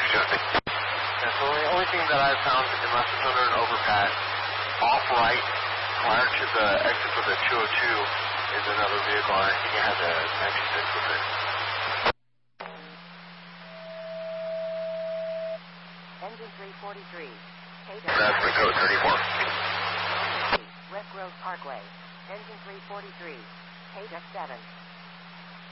suggesting? Yeah, so the only thing that I've found, unless it's under an overpass, off right, prior to the exit for the 202, is another vehicle, and I think it has a 96 with it. Engine 343. That's the code 34. West Grove Parkway. Engine 343. Page 7.